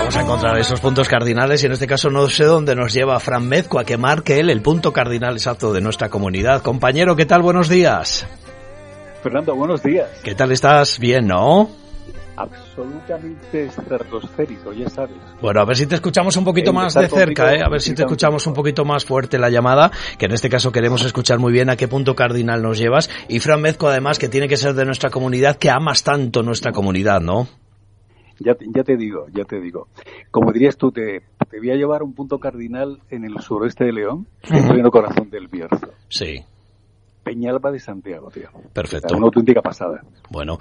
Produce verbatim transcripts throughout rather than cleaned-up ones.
vamos a encontrar esos puntos cardinales y en este caso no sé dónde nos lleva Fran Mezcua, que marque él el punto cardinal exacto de nuestra comunidad. Compañero, ¿qué tal? Buenos días. Fernando, buenos días. ¿Qué tal estás? Bien, ¿no? Absolutamente estratosférico, ya sabes. Bueno, a ver si te escuchamos un poquito más de cerca, ¿eh? A ver si te escuchamos un poquito más fuerte la llamada, que en este caso queremos escuchar muy bien a qué punto cardinal nos llevas. Y Fran Mezcua, además, que tiene que ser de nuestra comunidad, que amas tanto nuestra comunidad, ¿no? Ya te, ya te digo, ya te digo. Como dirías tú, te, te voy a llevar un punto cardinal en el suroeste de León, en pleno corazón del Bierzo. Sí. Peñalba de Santiago, tío. Perfecto. Una auténtica pasada. Bueno,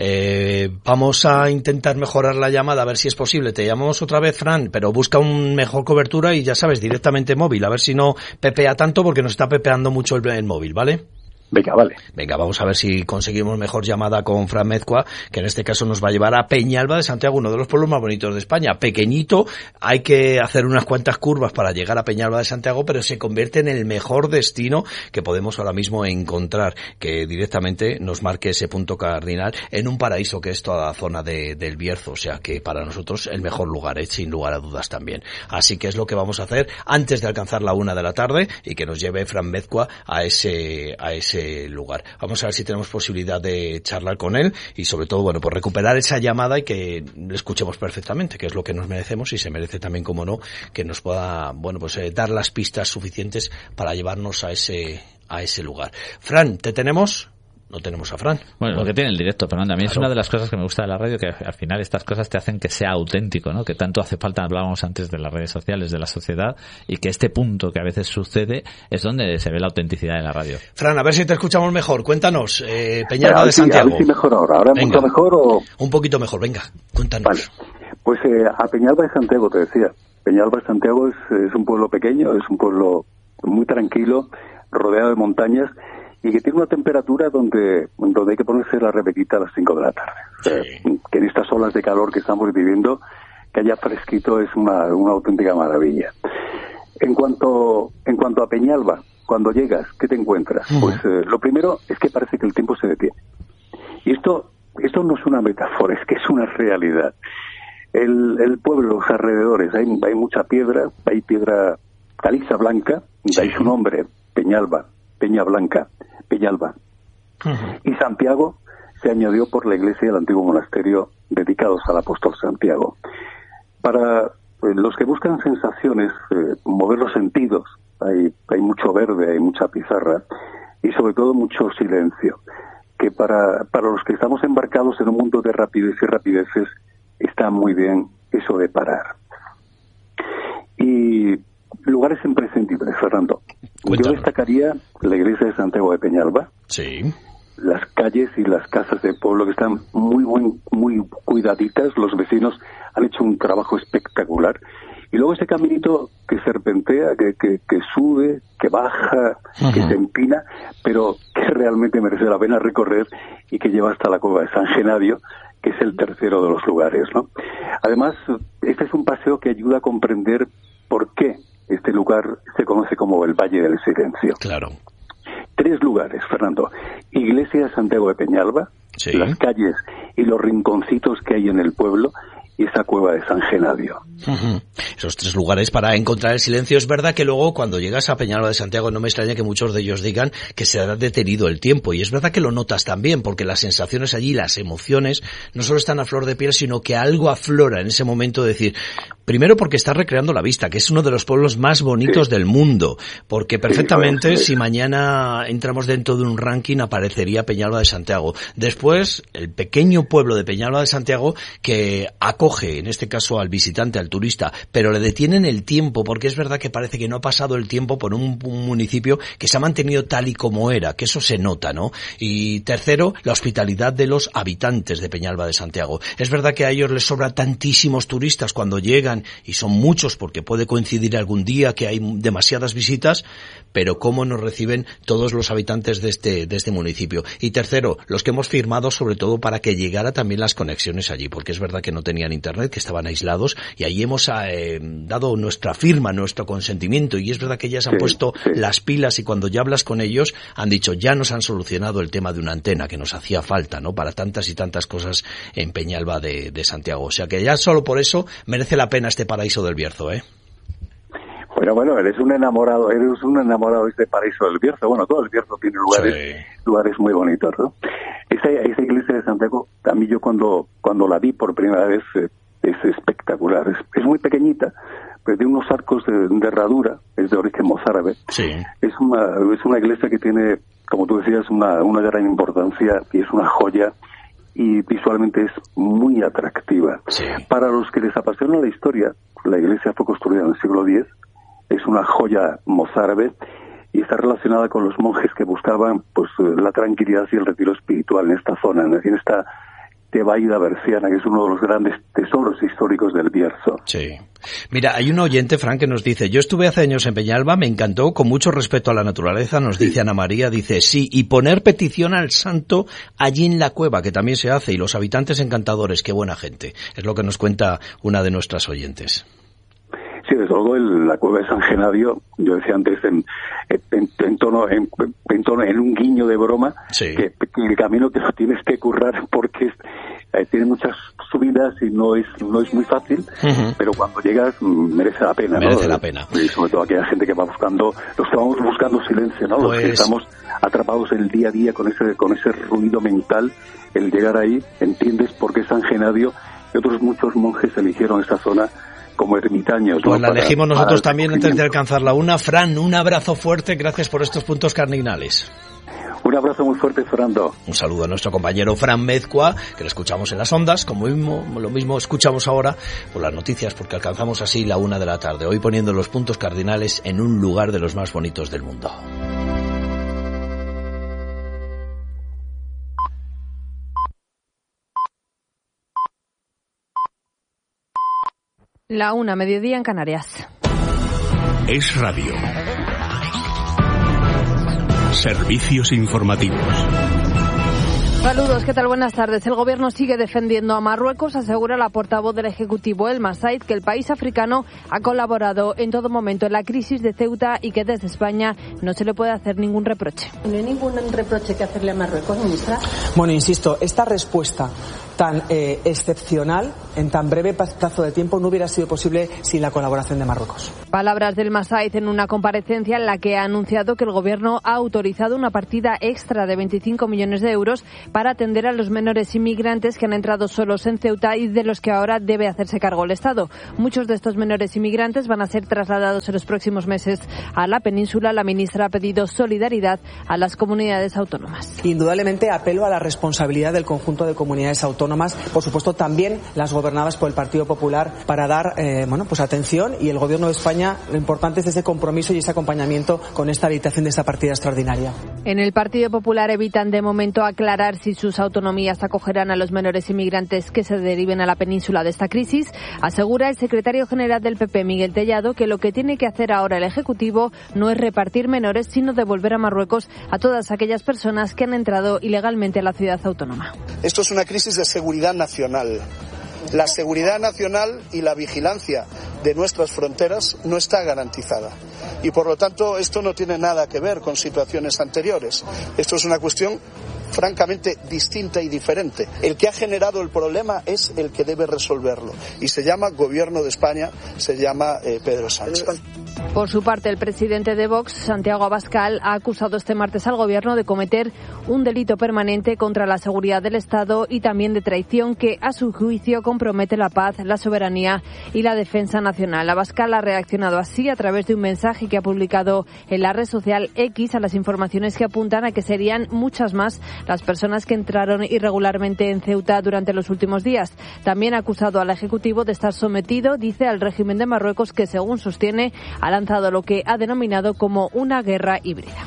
eh, vamos a intentar mejorar la llamada, a ver si es posible. Te llamamos otra vez, Fran, pero busca un mejor cobertura y ya sabes, directamente móvil, a ver si no pepea tanto porque nos está pepeando mucho el, el móvil, ¿vale? Venga, vale. Venga, vamos a ver si conseguimos mejor llamada con Fran Mezcua, que en este caso nos va a llevar a Peñalba de Santiago, uno de los pueblos más bonitos de España. Pequeñito, hay que hacer unas cuantas curvas para llegar a Peñalba de Santiago, pero se convierte en el mejor destino que podemos ahora mismo encontrar, que directamente nos marque ese punto cardinal en un paraíso que es toda la zona de, del Bierzo, o sea que para nosotros el mejor lugar, ¿eh? Sin lugar a dudas también. Así que es lo que vamos a hacer antes de alcanzar la una de la tarde y que nos lleve Fran Mezcua a ese, a ese lugar. Vamos a ver si tenemos posibilidad de charlar con él y sobre todo, bueno, pues recuperar esa llamada y que le escuchemos perfectamente, que es lo que nos merecemos y se merece también, como no, que nos pueda, bueno, pues eh, dar las pistas suficientes para llevarnos a ese, a ese lugar. Fran, ¿te tenemos? No tenemos a Fran. Bueno, lo que tiene el directo, Fernando. A mí claro. Es una de las cosas que me gusta de la radio, que al final estas cosas te hacen que sea auténtico, ¿no? Que tanto hace falta, hablábamos antes de las redes sociales, de la sociedad, y que este punto que a veces sucede es donde se ve la autenticidad de la radio. Fran, a ver si te escuchamos mejor. Cuéntanos, eh, Peñalba de sí, Santiago. A ver si mejor ahora. ¿Ahora un poquito mejor o...? Un poquito mejor, venga, cuéntanos. Vale. Pues eh, a Peñalba de Santiago, te decía. Peñalba de Santiago es, es un pueblo pequeño, es un pueblo muy tranquilo, rodeado de montañas, y que tiene una temperatura donde donde hay que ponerse la rebequita a las cinco de la tarde. Sí. Eh, que en estas olas de calor que estamos viviendo, que haya fresquito es una, una auténtica maravilla. En cuanto en cuanto a Peñalba, cuando llegas, ¿qué te encuentras? Uh-huh. Pues eh, lo primero es que parece que el tiempo se detiene. Y esto esto no es una metáfora, es que es una realidad. El, el pueblo, los alrededores, hay, hay mucha piedra, hay piedra caliza blanca, sí. De ahí su nombre, Peñalba, Peña Blanca, Peñalba. Uh-huh. Y Santiago se añadió por la iglesia del antiguo monasterio dedicados al apóstol Santiago. Para eh, los que buscan sensaciones, eh, mover los sentidos, hay, hay mucho verde, hay mucha pizarra y sobre todo mucho silencio, que para, para los que estamos embarcados en un mundo de rapidez y rapideces está muy bien eso de parar. Y lugares imprescindibles, Fernando. Cuéntanos. Yo destacaría la iglesia de Santiago de Peñalba. Sí. Las calles y las casas del pueblo que están muy buen, muy cuidaditas. Los vecinos han hecho un trabajo espectacular. Y luego ese caminito que serpentea, que, que, que sube, que baja, uh-huh. que se empina, pero que realmente merece la pena recorrer y que lleva hasta la cueva de San Genadio, que es el tercero de los lugares, ¿no? Además, este es un paseo que ayuda a comprender por qué este lugar se conoce como el Valle del Silencio. Claro. Tres lugares, Fernando. Iglesia de Santiago de Peñalba, sí. Las calles y los rinconcitos que hay en el pueblo y esa cueva de San Genadio. Uh-huh. Esos tres lugares para encontrar el silencio. Es verdad que luego cuando llegas a Peñalba de Santiago no me extraña que muchos de ellos digan que se ha detenido el tiempo, y es verdad que lo notas también, porque las sensaciones allí, las emociones no solo están a flor de piel, sino que algo aflora en ese momento de decir, primero porque estás recreando la vista, que es uno de los pueblos más bonitos sí. del mundo, porque perfectamente sí, sí. si mañana entramos dentro de un ranking aparecería Peñalba de Santiago. Después, el pequeño pueblo de Peñalba de Santiago que acoge en este caso al visitante, al turista, pero le detienen el tiempo, porque es verdad que parece que no ha pasado el tiempo por un, un municipio que se ha mantenido tal y como era, que eso se nota, ¿no? Y tercero, la hospitalidad de los habitantes de Peñalba de Santiago. Es verdad que a ellos les sobra tantísimos turistas cuando llegan, y son muchos porque puede coincidir algún día que hay demasiadas visitas, pero cómo nos reciben todos los habitantes de este, de este municipio. Y tercero, los que hemos firmado sobre todo para que llegara también las conexiones allí, porque es verdad que no tenían internet, que estaban aislados, y ahí hemos eh, dado nuestra firma, nuestro consentimiento, y es verdad que ya se han sí, puesto sí. las pilas, y cuando ya hablas con ellos han dicho, ya nos han solucionado el tema de una antena que nos hacía falta, ¿no? Para tantas y tantas cosas en Peñalba de, de Santiago. O sea que ya solo por eso merece la pena a este paraíso del Bierzo, ¿eh? Bueno, bueno, eres un enamorado, eres un enamorado de este paraíso del Bierzo. Bueno, todo el Bierzo tiene lugares, sí. lugares muy bonitos, ¿no? Esa, esa iglesia de Santiago, a mí yo cuando, cuando la vi por primera vez, eh, es espectacular. Es, es muy pequeñita, pero tiene unos arcos de, de herradura, es de origen mozárabe. Sí. Es una, es una iglesia que tiene, como tú decías, una, una gran importancia y es una joya y visualmente es muy atractiva. Sí. Para los que les apasiona la historia, la iglesia fue construida en el siglo diez, es una joya mozárabe y está relacionada con los monjes que buscaban pues la tranquilidad y el retiro espiritual en esta zona, en esta Tebaida berciana, que es uno de los grandes tesoros históricos del Bierzo. Sí. Mira, hay un oyente, Fran, que nos dice, yo estuve hace años en Peñalba, me encantó, con mucho respeto a la naturaleza, nos dice Ana María, dice, sí, y poner petición al santo allí en la cueva, que también se hace, y los habitantes encantadores, qué buena gente. Es lo que nos cuenta una de nuestras oyentes. Sí, desde luego el, la cueva de San Genadio, yo decía antes en, en, en tono en, en tono en un guiño de broma, sí. que, que el camino te lo tienes que currar porque eh, tiene muchas subidas y no es no es muy fácil, uh-huh. pero cuando llegas merece la pena, merece ¿no? la pena. Y sobre todo aquella gente que va buscando, los que vamos buscando silencio, ¿no? Pues... Los que estamos atrapados el día a día con ese con ese ruido mental, el llegar ahí, entiendes por qué San Genadio y otros muchos monjes eligieron esta zona como ermitaños. Pues ¿no? la elegimos para, nosotros para también antes de alcanzar la una. Fran, un abrazo fuerte, gracias por estos puntos cardinales. Un abrazo muy fuerte, Fernando. Un saludo a nuestro compañero Fran Mezcua, que lo escuchamos en las ondas, como mismo, lo mismo escuchamos ahora por las noticias, porque alcanzamos así la una de la tarde, hoy poniendo los puntos cardinales en un lugar de los más bonitos del mundo. La una, mediodía en Canarias. Es radio. Servicios informativos. Saludos, ¿qué tal? Buenas tardes. El Gobierno sigue defendiendo a Marruecos, asegura la portavoz del Ejecutivo, Elma Said, que el país africano ha colaborado en todo momento en la crisis de Ceuta y que desde España no se le puede hacer ningún reproche. ¿No hay ningún reproche que hacerle a Marruecos, ministra? Bueno, insisto, esta respuesta tan eh, excepcional, en tan breve plazo de tiempo, no hubiera sido posible sin la colaboración de Marruecos. Palabras del Masaid en una comparecencia en la que ha anunciado que el Gobierno ha autorizado una partida extra de veinticinco millones de euros para atender a los menores inmigrantes que han entrado solos en Ceuta y de los que ahora debe hacerse cargo el Estado. Muchos de estos menores inmigrantes van a ser trasladados en los próximos meses a la península. La ministra ha pedido solidaridad a las comunidades autónomas. Indudablemente apelo a la responsabilidad del conjunto de comunidades autónomas, por supuesto también las gobernadas por el Partido Popular, para dar eh, bueno, pues atención, y el Gobierno de España, lo importante es ese compromiso y ese acompañamiento con esta habilitación de esta partida extraordinaria. En el Partido Popular evitan de momento aclarar si sus autonomías acogerán a los menores inmigrantes que se deriven a la península de esta crisis. Asegura el secretario general del P P, Miguel Tellado, que lo que tiene que hacer ahora el Ejecutivo no es repartir menores, sino devolver a Marruecos a todas aquellas personas que han entrado ilegalmente a la ciudad autónoma. Esto es una crisis de seguridad nacional. La seguridad nacional y la vigilancia de nuestras fronteras no está garantizada. Y por lo tanto esto no tiene nada que ver con situaciones anteriores. Esto es una cuestión francamente distinta y diferente. El que ha generado el problema es el que debe resolverlo. Y se llama Gobierno de España, se llama eh, Pedro Sánchez. Por su parte, el presidente de Vox, Santiago Abascal, ha acusado este martes al Gobierno de cometer un delito permanente contra la seguridad del Estado y también de traición que, a su juicio, compromete la paz, la soberanía y la defensa nacional. Abascal ha reaccionado así a través de un mensaje que ha publicado en la red social X a las informaciones que apuntan a que serían muchas más las personas que entraron irregularmente en Ceuta durante los últimos días. También ha acusado al Ejecutivo de estar sometido, dice, al régimen de Marruecos, que, según sostiene, ha lanzado lo que ha denominado como una guerra híbrida.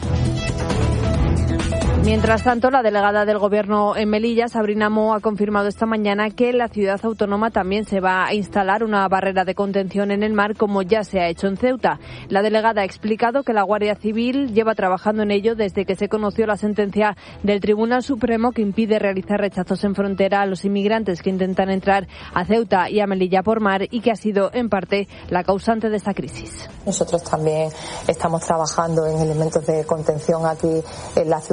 Mientras tanto, la delegada del Gobierno en Melilla, Sabrina Mo, ha confirmado esta mañana que en la ciudad autónoma también se va a instalar una barrera de contención en el mar, como ya se ha hecho en Ceuta. La delegada ha explicado que la Guardia Civil lleva trabajando en ello desde que se conoció la sentencia del Tribunal Supremo que impide realizar rechazos en frontera a los inmigrantes que intentan entrar a Ceuta y a Melilla por mar, y que ha sido, en parte, la causante de esta crisis. Nosotros también estamos trabajando en elementos de contención aquí en la ciudad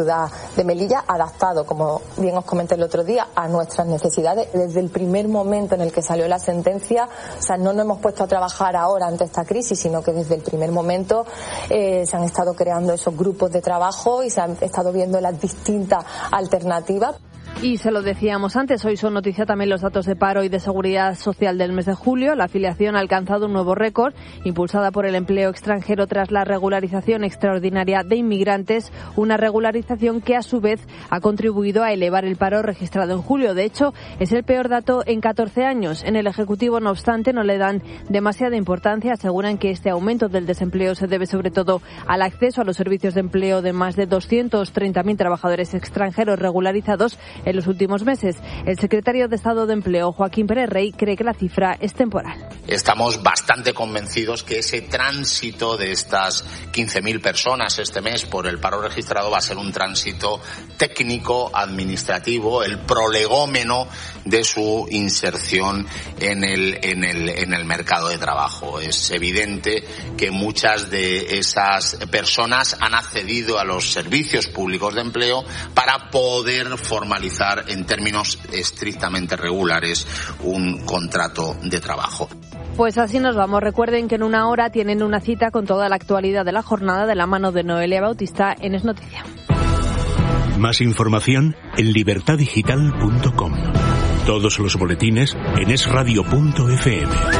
de Melilla, adaptado, como bien os comenté el otro día, a nuestras necesidades. Desde el primer momento en el que salió la sentencia, o sea, no nos hemos puesto a trabajar ahora ante esta crisis, sino que desde el primer momento eh, se han estado creando esos grupos de trabajo y se han estado viendo las distintas alternativas. Y se lo decíamos antes, hoy son noticia también los datos de paro y de seguridad social del mes de julio. La afiliación ha alcanzado un nuevo récord, impulsada por el empleo extranjero tras la regularización extraordinaria de inmigrantes, una regularización que a su vez ha contribuido a elevar el paro registrado en julio. De hecho, es el peor dato en catorce años. En el Ejecutivo, no obstante, no le dan demasiada importancia. Aseguran que este aumento del desempleo se debe sobre todo al acceso a los servicios de empleo de más de doscientos treinta mil trabajadores extranjeros regularizados en los últimos meses. El secretario de Estado de Empleo, Joaquín Pérez Rey, cree que la cifra es temporal. Estamos bastante convencidos que ese tránsito de estas quince mil personas este mes por el paro registrado va a ser un tránsito técnico, administrativo, el prolegómeno de su inserción en el, en el, en el mercado de trabajo. Es evidente que muchas de esas personas han accedido a los servicios públicos de empleo para poder formalizar en términos estrictamente regulares un contrato de trabajo. Pues así nos vamos. Recuerden que en una hora tienen una cita con toda la actualidad de la jornada de la mano de Noelia Bautista en Es Noticia. Más información en libertad digital punto com. Todos los boletines en es radio punto efe eme.